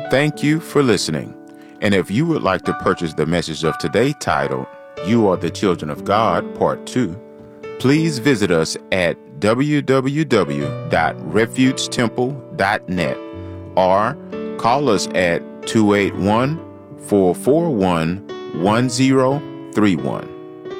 Thank you for listening. And if you would like to purchase the message of today titled, You Are the Children of God, Part 2, please visit us at www.refugetemple.net or call us at 281-441-1031.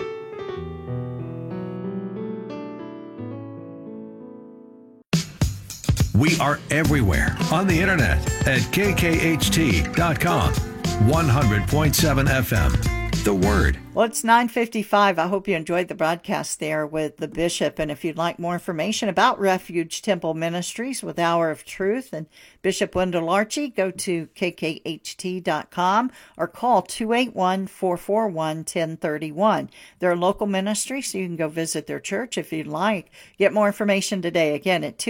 We are everywhere on the internet at kkht.com. 100.7 FM. The Word. Well, it's 9:55. I hope you enjoyed the broadcast there with the bishop. And if you'd like more information about Refuge Temple Ministries with Hour of Truth and Bishop Wendell Archie, go to kkht.com or call 281-441-1031. They're a local ministry, so you can go visit their church if you'd like. Get more information today, again, at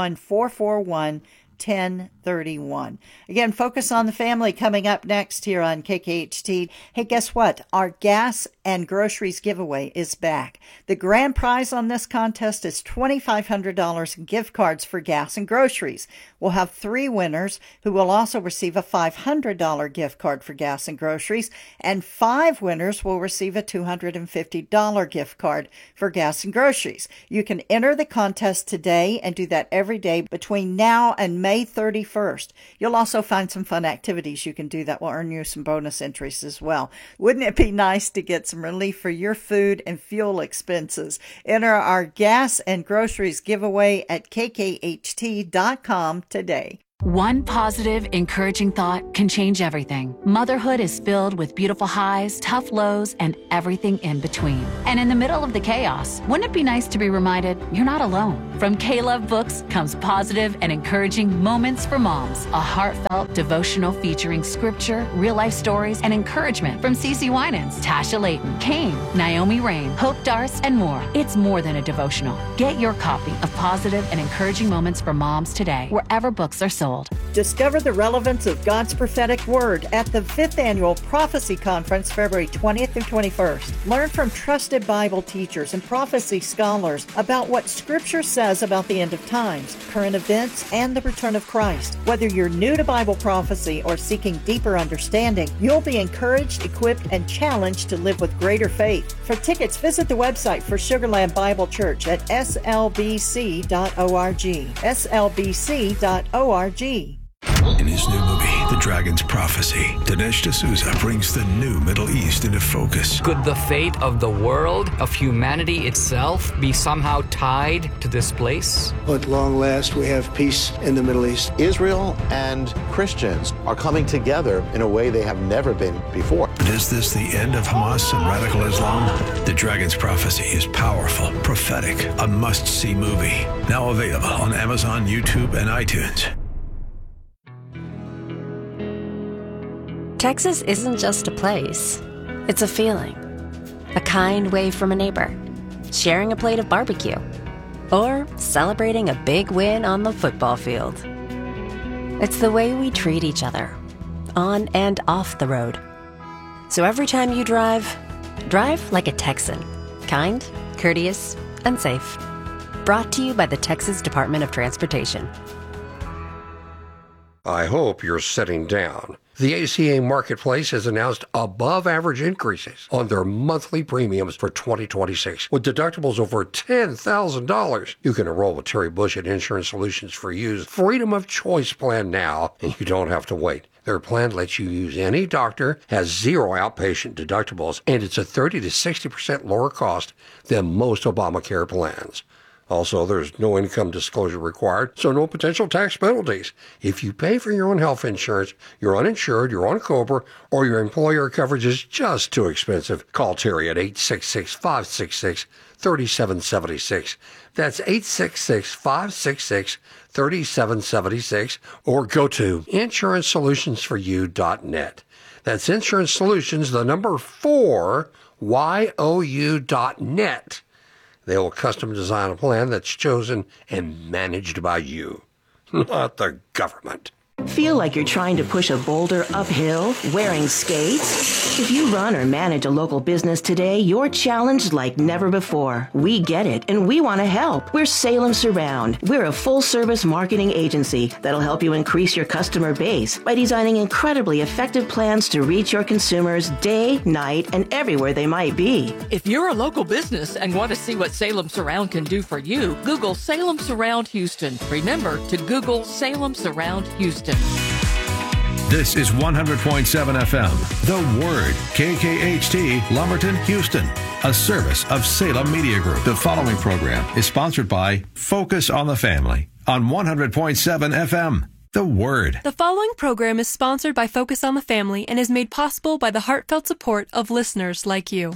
281-441-1031. Again, Focus on the Family coming up next here on KKHT. Hey, guess what? Our gas and groceries giveaway is back. The grand prize on this contest is $2,500 in gift cards for gas and groceries. We'll have 3 winners who will also receive a $500 gift card for gas and groceries, and 5 winners will receive a $250 gift card for gas and groceries. You can enter the contest today and do that every day between now and May 31st. You'll also find some fun activities you can do that will earn you some bonus entries as well. Wouldn't it be nice to get some relief for your food and fuel expenses? Enter our gas and groceries giveaway at kkht.com today. One positive, encouraging thought can change everything. Motherhood is filled with beautiful highs, tough lows, and everything in between. And in the middle of the chaos, wouldn't it be nice to be reminded you're not alone? From K-Love Books comes positive and encouraging Moments for Moms, a heartfelt devotional featuring scripture, real-life stories, and encouragement from CeCe Winans, Tasha Layton, Kane, Naomi Rain, Hope Darce, and more. It's more than a devotional. Get your copy of Positive and Encouraging Moments for Moms today, wherever books are sold. Discover the relevance of God's prophetic word at the 5th Annual Prophecy Conference, February 20th through 21st. Learn from trusted Bible teachers and prophecy scholars about what Scripture says about the end of times, current events, and the return of Christ. Whether you're new to Bible prophecy or seeking deeper understanding, you'll be encouraged, equipped, and challenged to live with greater faith. For tickets, visit the website for Sugar Land Bible Church at slbc.org. slbc.org. In his new movie, The Dragon's Prophecy, Dinesh D'Souza brings the new Middle East into focus. Could the fate of the world, of humanity itself, be somehow tied to this place? At long last, we have peace in the Middle East. Israel and Christians are coming together in a way they have never been before. But is this the end of Hamas and radical Islam? The Dragon's Prophecy is powerful, prophetic, a must-see movie. Now available on Amazon, YouTube, and iTunes. Texas isn't just a place. It's a feeling. A kind wave from a neighbor, sharing a plate of barbecue, or celebrating a big win on the football field. It's the way we treat each other, on and off the road. So every time you drive like a Texan. Kind, courteous, and safe. Brought to you by the Texas Department of Transportation. I hope you're sitting down. The ACA Marketplace has announced above-average increases on their monthly premiums for 2026. With deductibles over $10,000, you can enroll with Terry Bush at Insurance Solutions for You's Freedom of Choice plan now, and you don't have to wait. Their plan lets you use any doctor, has 0 outpatient deductibles, and it's a 30 to 60% lower cost than most Obamacare plans. Also, there's no income disclosure required, so no potential tax penalties. If you pay for your own health insurance, you're uninsured, you're on COBRA, or your employer coverage is just too expensive, call Terry at 866-566-3776. That's 866-566-3776, or go to insurancesolutionsforyou.net. That's Insurance Solutions, the number 4, YOU.net. They will custom design a plan that's chosen and managed by you, not the government. Feel like you're trying to push a boulder uphill wearing skates? If you run or manage a local business today, you're challenged like never before. We get it, and we want to help. We're Salem Surround. We're a full-service marketing agency that'll help you increase your customer base by designing incredibly effective plans to reach your consumers day, night, and everywhere they might be. If you're a local business and want to see what Salem Surround can do for you, Google Salem Surround Houston. Remember to Google Salem Surround Houston. This is 100.7 FM, The Word, KKHT, Lumberton, Houston, a service of Salem Media Group. The following program is sponsored by Focus on the Family on 100.7 FM, The Word. The following program is sponsored by Focus on the Family and is made possible by the heartfelt support of listeners like you.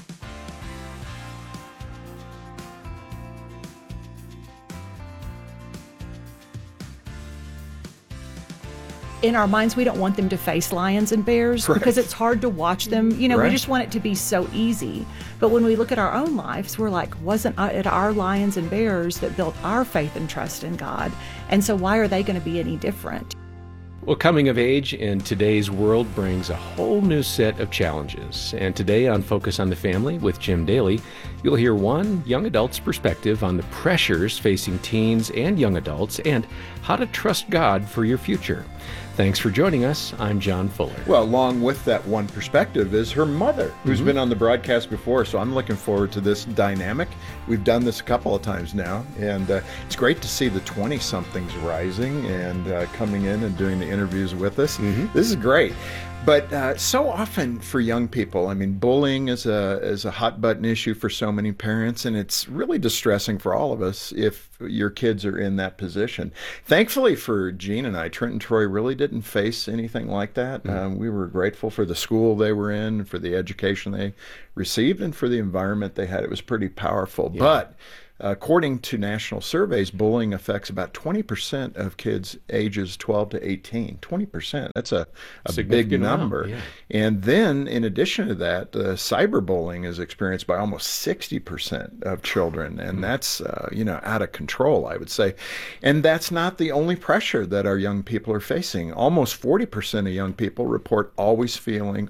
In our minds, we don't want them to face lions and bears because it's hard to watch them. You know, we just want it to be so easy. But when we look at our own lives, we're like, wasn't it our lions and bears that built our faith and trust in God? And so why are they going to be any different? Well, coming of age in today's world brings a whole new set of challenges. And today on Focus on the Family with Jim Daly, you'll hear one young adult's perspective on the pressures facing teens and young adults and how to trust God for your future. Thanks for joining us. I'm John Fuller. Well, along with that one perspective is her mother, who's been on the broadcast before, so I'm looking forward to this dynamic. We've done this a couple of times now, and it's great to see the 20-somethings rising and coming in and doing the interviews with us. This is great. But so often for young people, I mean, bullying is a hot-button issue for so many parents, and it's really distressing for all of us if your kids are in that position. Thankfully for Jean and I, Trent and Troy really didn't face anything like that. We were grateful for the school they were in, for the education they received, and for the environment they had. It was pretty powerful. But according to national surveys, bullying affects about 20% of kids ages 12 to 18. 20%. That's a big number. Yeah. And then, in addition to that, cyberbullying is experienced by almost 60% of children. And that's, out of control, I would say. And that's not the only pressure that our young people are facing. Almost 40% of young people report always feeling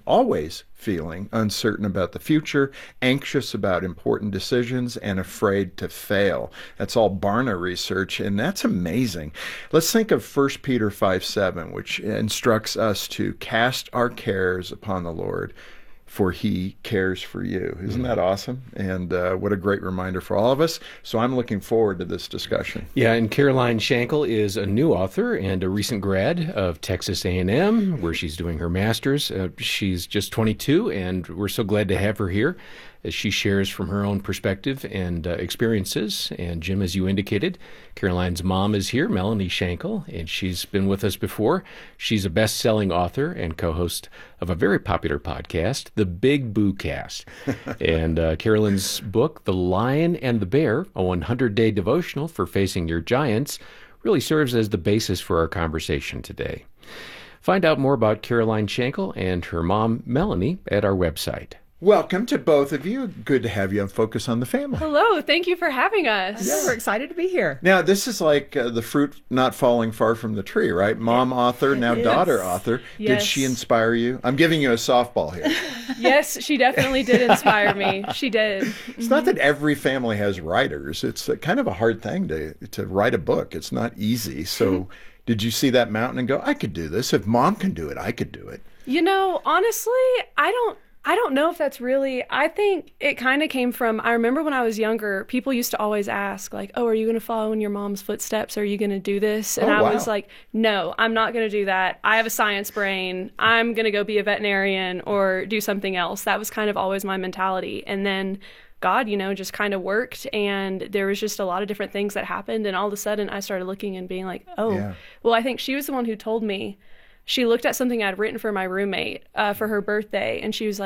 uncertain about the future, anxious about important decisions, and afraid to fail. That's all Barna research, and that's amazing. Let's think of 1 Peter 5:7, which instructs us to cast our cares upon the Lord, for he cares for you. Isn't that awesome? And what a great reminder for all of us. So I'm looking forward to this discussion. Yeah, and Caroline Shankle is a new author and a recent grad of Texas A&M, where she's doing her master's. She's just 22, and we're so glad to have her here as she shares from her own perspective and experiences. And Jim, as you indicated, Caroline's mom is here, Melanie Shankle, and she's been with us before. She's a best-selling author and co-host of a very popular podcast, The Big Boo Cast. And Caroline's book, The Lion and the Bear, a 100-day devotional for facing your giants, really serves as the basis for our conversation today. Find out more about Caroline Shankle and her mom, Melanie, at our website. Welcome to both of you. Good to have you on Focus on the Family. Hello. Thank you for having us. Yeah, we're excited to be here. Now, this is like the fruit not falling far from the tree, right? Mom author, now daughter author. Yes. Did she inspire you? I'm giving you a softball here. Yes, she definitely did inspire me. She did. It's not that every family has writers. It's kind of a hard thing to write a book. It's not easy. So did you see that mountain and go, I could do this? If Mom can do it, I could do it. You know, honestly, I don't know if that's really, I think it kind of came from, I remember when I was younger, people used to always ask, like, oh, are you going to follow in your mom's footsteps? Are you going to do this? And I was like, no, I'm not going to do that. I have a science brain. I'm going to go be a veterinarian or do something else. That was kind of always my mentality. And then God, just kind of worked, and there was just a lot of different things that happened. And all of a sudden I started looking and being like, well, I think she was the one who told me. She looked at something I'd written for my roommate for her birthday, and she was like,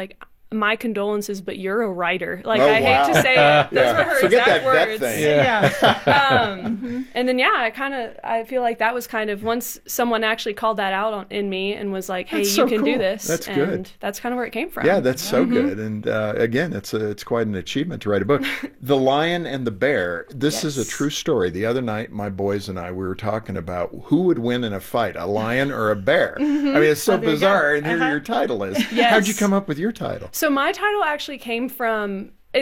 my condolences, but you're a writer. Like, I hate to say it. Those were her Forget exact that words. thing. And then, I feel like that was kind of, once someone actually called that out in me and was like, hey, That's you so can cool. do this. That's and good. that's kind of where it came from. Yeah, that's so good. And again, it's quite an achievement to write a book. The Lion and the Bear. This is a true story. The other night, my boys and I, we were talking about who would win in a fight, a lion or a bear. I mean, it's so bizarre. And here your title is. Yes. How'd you come up with your title? So my title actually came from, I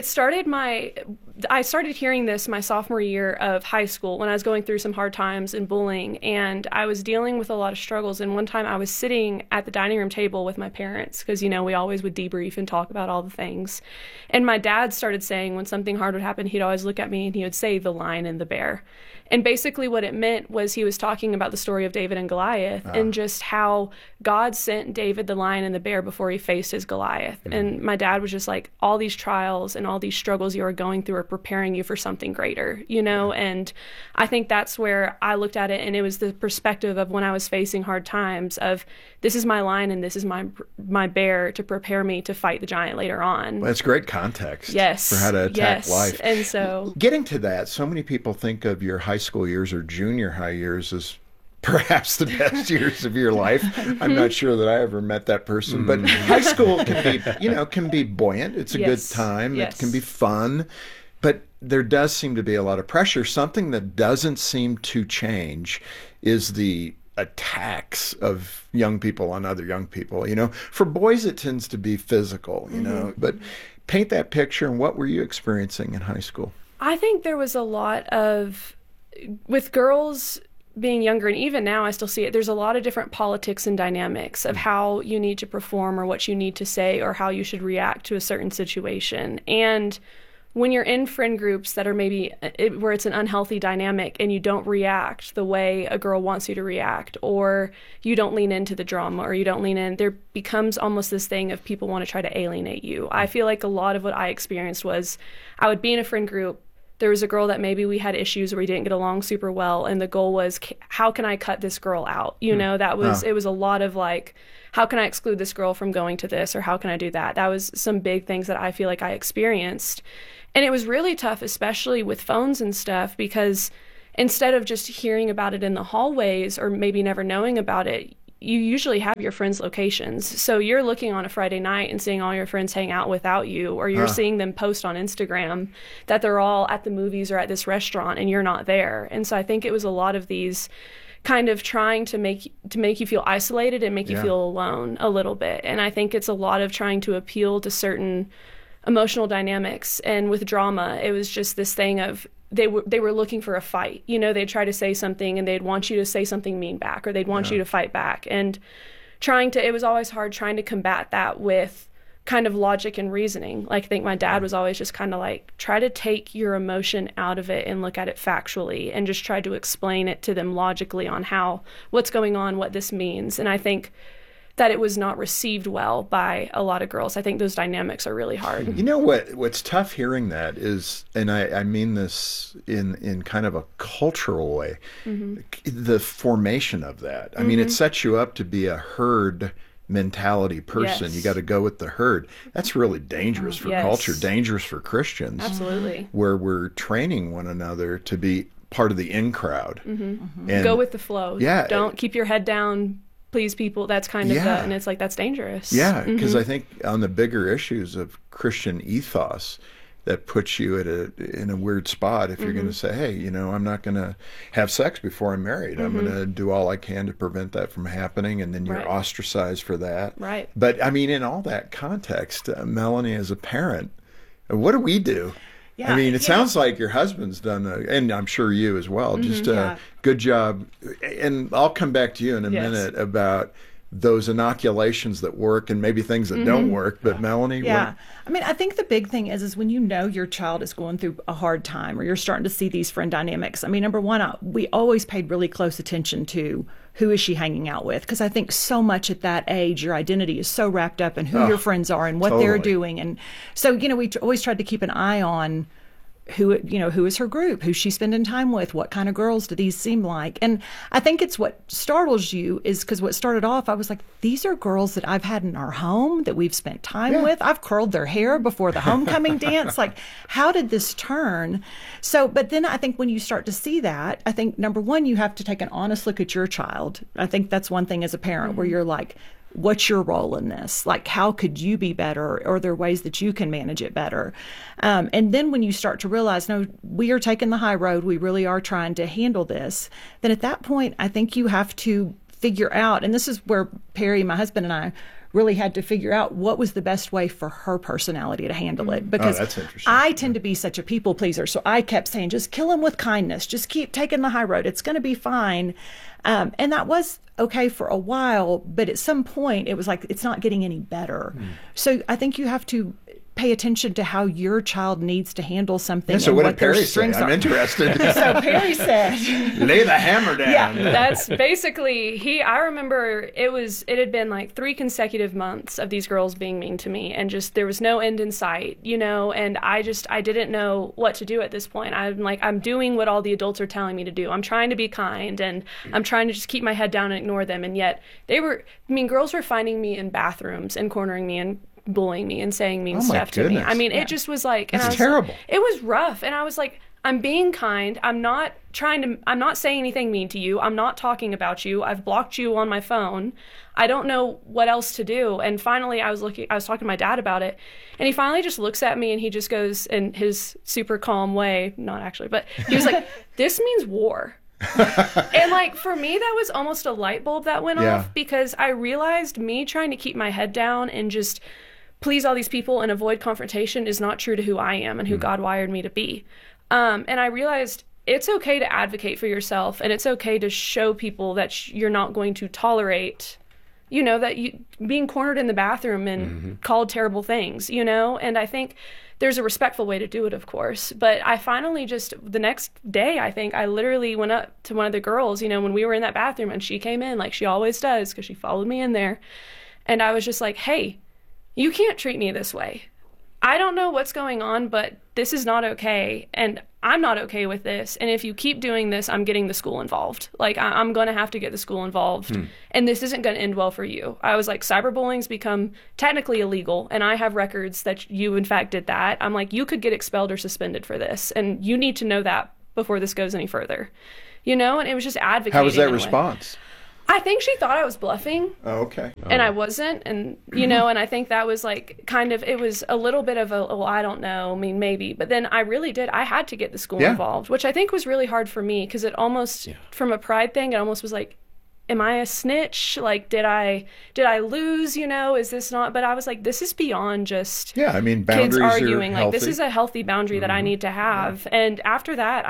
started hearing this my sophomore year of high school when I was going through some hard times in bullying, and I was dealing with a lot of struggles. And one time I was sitting at the dining room table with my parents, because, we always would debrief and talk about all the things. And my dad started saying when something hard would happen, he'd always look at me and he would say, the lion and the bear. And basically what it meant was he was talking about the story of David and Goliath and just how God sent David the lion and the bear before he faced his Goliath. And my dad was just like, all these trials and all these struggles you are going through are preparing you for something greater, and I think that's where I looked at it, and it was the perspective of when I was facing hard times of, this is my lion and this is my bear to prepare me to fight the giant later on. Well, that's great context for how to attack yes. life. And so getting to that, so many people think of your high school years or junior high years as perhaps the best years of your life. I'm not sure that I ever met that person, but high school can be buoyant. It's a good time. It can be fun, but there does seem to be a lot of pressure. Something that doesn't seem to change is the attacks of young people on other young people. For boys, it tends to be physical, but paint that picture. And what were you experiencing in high school? I think there was a lot of, with girls being younger, and even now I still see it, there's a lot of different politics and dynamics of how you need to perform or what you need to say or how you should react to a certain situation. And when you're in friend groups that are maybe where it's an unhealthy dynamic and you don't react the way a girl wants you to react, or you don't lean into the drama, or you don't lean in, there becomes almost this thing of people want to try to alienate you. I feel like a lot of what I experienced was I would be in a friend group. There was a girl that maybe we had issues or we didn't get along super well, and the goal was, how can I cut this girl out? That was, it was a lot of like, how can I exclude this girl from going to this, or how can I do that? That was some big things that I feel like I experienced. And it was really tough, especially with phones and stuff, because instead of just hearing about it in the hallways or maybe never knowing about it, you usually have your friends' locations. So you're looking on a Friday night and seeing all your friends hang out without you, or you're seeing them post on Instagram that they're all at the movies or at this restaurant and you're not there. And so I think it was a lot of these kind of trying to make you feel isolated and make you feel alone a little bit. And I think it's a lot of trying to appeal to certain emotional dynamics. And with drama, it was just this thing of, they were looking for a fight. They'd try to say something and they'd want you to say something mean back, or they'd want you to fight back. And it was always hard trying to combat that with kind of logic and reasoning. Like, I think my dad was always just kind of like, try to take your emotion out of it and look at it factually, and just try to explain it to them logically on what's going on, what this means. And I think that it was not received well by a lot of girls. I think those dynamics are really hard. What's tough hearing that is, and I mean this in kind of a cultural way, the formation of that. I mean, it sets you up to be a herd mentality person. You got to go with the herd. That's really dangerous for culture, dangerous for Christians. Absolutely. Where we're training one another to be part of the in crowd. And go with the flow. Yeah. Don't keep your head down, please people. That's kind of and it's like, that's dangerous. Yeah, because I think on the bigger issues of Christian ethos, that puts you in a weird spot if you're going to say, hey, I'm not going to have sex before I'm married. I'm going to do all I can to prevent that from happening, and then you're ostracized for that. Right. But I mean, in all that context, Melanie, as a parent, what do we do? Yeah, I mean, it sounds like your husband's done, and I'm sure you as well, just a good job. And I'll come back to you in a minute about those inoculations that work and maybe things that don't work. But Melanie? Yeah. I mean, I think the big thing is when your child is going through a hard time, or you're starting to see these friend dynamics. I mean, number one, we always paid really close attention to who is she hanging out with? Because I think so much at that age, your identity is so wrapped up in who your friends are and what they're doing. And so, we always tried to keep an eye on who is her group, who's she spending time with, what kind of girls do these seem like? And I think it's what startles you is because what started off, I was like, these are girls that I've had in our home that we've spent time with. I've curled their hair before the homecoming dance. Like, how did this turn? So, but then I think when you start to see that, I think number one, you have to take an honest look at your child. I think that's one thing as a parent where you're like, what's your role in this? Like, how could you be better? Or are there ways that you can manage it better? And then when you start to realize, no, we are taking the high road, we really are trying to handle this, then at that point, I think you have to figure out, and this is where Perry, my husband, and I really had to figure out what was the best way for her personality to handle it. Because that's interesting. I tend to be such a people pleaser. So I kept saying, just kill him with kindness. Just keep taking the high road. It's going to be fine. And that was okay for a while. But at some point, it was like, it's not getting any better. So I think you have to pay attention to how your child needs to handle something. Yeah, so and what what did Perry their say? strengths I'm are. interested. So Perry said, lay the hammer down. Yeah, that's basically, I remember it had been like 3 consecutive months of these girls being mean to me, and just, there was no end in sight, and I didn't know what to do at this point. I'm doing what all the adults are telling me to do. I'm trying to be kind, and I'm trying to just keep my head down and ignore them, and yet girls were finding me in bathrooms and cornering me and bullying me and saying mean stuff to me. I mean, it just was like, that's terrible. It was rough. And I was like, I'm being kind. I'm not saying anything mean to you. I'm not talking about you. I've blocked you on my phone. I don't know what else to do. And finally I was talking to my dad about it, and he finally just looks at me and he just goes in his super calm way, not actually, but he was like, this means war. And like, for me, that was almost a light bulb that went off, because I realized me trying to keep my head down and just please all these people and avoid confrontation is not true to who I am and who God wired me to be. And I realized it's okay to advocate for yourself, and it's okay to show people that you're not going to tolerate, that you being cornered in the bathroom and called terrible things, and I think there's a respectful way to do it, of course. But I finally the next day, I think I literally went up to one of the girls, when we were in that bathroom, and she came in like she always does, because she followed me in there. And I was just like, hey, you can't treat me this way. I don't know what's going on, but this is not okay. And I'm not okay with this. And if you keep doing this, I'm getting the school involved. Like, I'm going to have to get the school involved. And this isn't going to end well for you. I was like, cyberbullying's become technically illegal, and I have records that you, in fact, did that. I'm like, you could get expelled or suspended for this. And you need to know that before this goes any further. And it was just advocating. How was that response? I think she thought I was bluffing. Oh, okay. And I wasn't. And, and I think that was like it was a little bit of I don't know, maybe. But then I really did. I had to get the school involved, which I think was really hard for me, because it almost, from a pride thing, it almost was like, am I a snitch? Like, did I lose, is this not? But I was like, this is beyond just boundaries kids arguing. Are like, this is a healthy boundary that I need to have. And after that,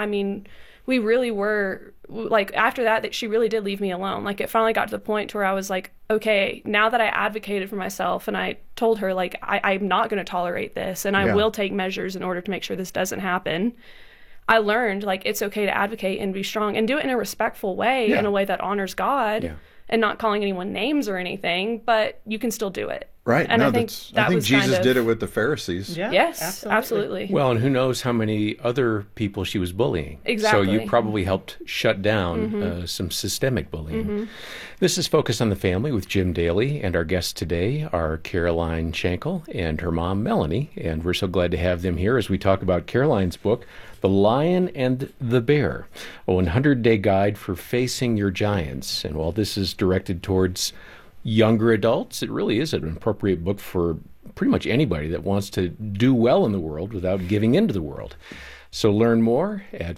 we really were, like, after that she really did leave me alone. Like, it finally got to the point to where I was like, okay, now that I advocated for myself and I told her, like, I'm not going to tolerate this, and I will take measures in order to make sure this doesn't happen. I learned, like, it's okay to advocate and be strong and do it in a respectful way, in a way that honors God, and not calling anyone names or anything, but you can still do it. Right. And no, I think Jesus did it with the Pharisees. Yeah, yes, absolutely. Well, and who knows how many other people she was bullying. Exactly. So you probably helped shut down some systemic bullying. This is Focus on the Family with Jim Daly, and our guests today are Caroline Shankle and her mom, Melanie, and we're so glad to have them here as we talk about Caroline's book, The Lion and the Bear, a 100-day guide for facing your giants. And while this is directed towards younger adults, it really is an appropriate book for pretty much anybody that wants to do well in the world without giving into the world. So learn more at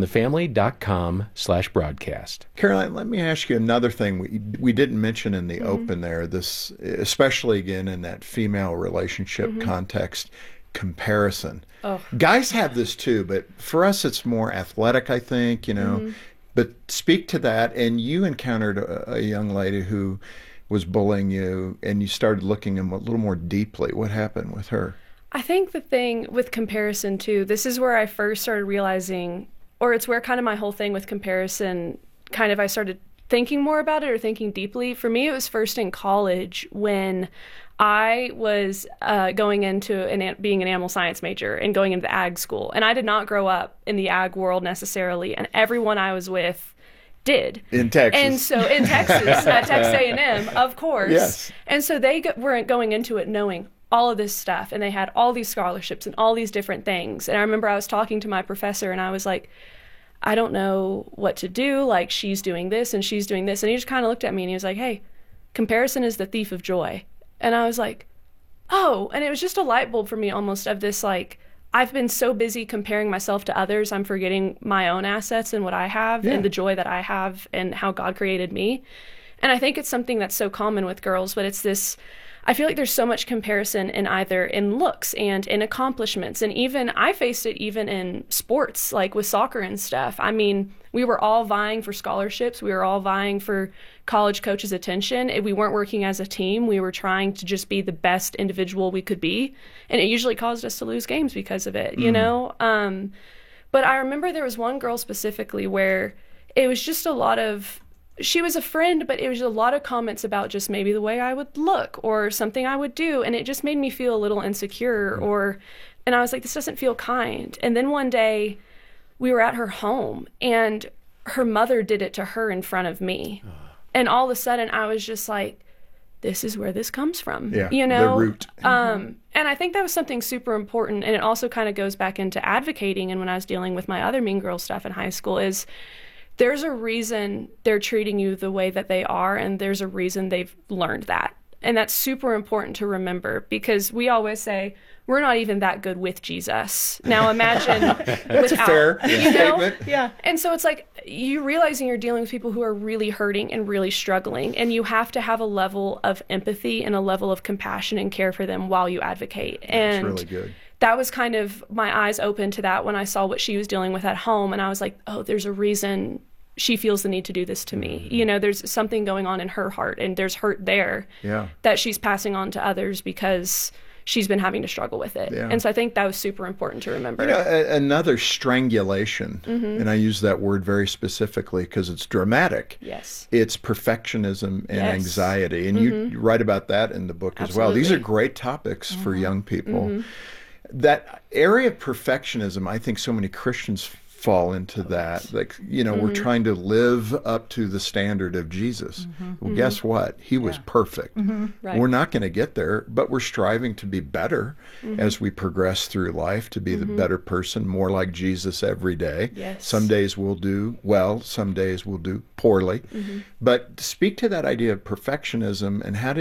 focusonthefamily.com/broadcast. Caroline, let me ask you another thing we didn't mention in the open there, this, especially again in that female relationship context, comparison. Oh. Guys have this too, but for us it's more athletic, I think, But speak to that, and you encountered a young lady who was bullying you, and you started looking a little more deeply. What happened with her? I think the thing with comparison too, this is where I first started realizing, or it's where kind of my whole thing with comparison, kind of I started thinking more about it or thinking deeply. For me, it was first in college when I was going into being an animal science major and going into the ag school. And I did not grow up in the ag world necessarily, and everyone I was with did. In Texas. And so in Texas, at Texas A&M, of course. Yes. And so they weren't going into it knowing all of this stuff, and they had all these scholarships and all these different things. And I remember I was talking to my professor, and I was like, I don't know what to do. Like, she's doing this and she's doing this. And he just kind of looked at me and he was like, hey, comparison is the thief of joy. And I was like, oh, and it was just a light bulb for me almost of this, like, I've been so busy comparing myself to others, I'm forgetting my own assets and what I have and the joy that I have and how God created me. And I think it's something that's so common with girls, but it's this, I feel like there's so much comparison in either in looks and in accomplishments. And even I faced it even in sports, like with soccer and stuff. I mean, we were all vying for scholarships. We were all vying for college coaches' attention. We weren't working as a team. We were trying to just be the best individual we could be. And it usually caused us to lose games because of it, you know? But I remember there was one girl specifically where it was just a lot of, she was a friend, but it was a lot of comments about just maybe the way I would look or something I would do. And it just made me feel a little insecure and I was like, this doesn't feel kind. And then one day we were at her home and her mother did it to her in front of me. And all of a sudden I was just like, this is where this comes from, you know? The root. And I think that was something super important. And it also kind of goes back into advocating. And when I was dealing with my other Mean Girl stuff in high school is, there's a reason they're treating you the way that they are, and there's a reason they've learned that. And that's super important to remember because we always say, we're not even that good with Jesus. Now imagine That's without, a fair statement. Yeah. And so it's like you realizing you're dealing with people who are really hurting and really struggling, and you have to have a level of empathy and a level of compassion and care for them while you advocate. And that's really good. That was kind of my eyes open to that when I saw what she was dealing with at home. And I was like, oh, there's a reason she feels the need to do this to me. You know, there's something going on in her heart and there's hurt there that she's passing on to others because she's been having to struggle with it. Yeah. And so I think that was super important to remember. You know, another strangulation, and I use that word very specifically because it's dramatic. Yes. It's perfectionism and anxiety. And you write about that in the book as well. These are great topics for young people. That area of perfectionism, I think so many Christians fall into that. Like, you know, we're trying to live up to the standard of Jesus. Well, guess what? He was perfect. Right. We're not going to get there, but we're striving to be better as we progress through life, to be the better person, more like Jesus every day. Yes. Some days we'll do well, some days we'll do poorly. But speak to that idea of perfectionism and how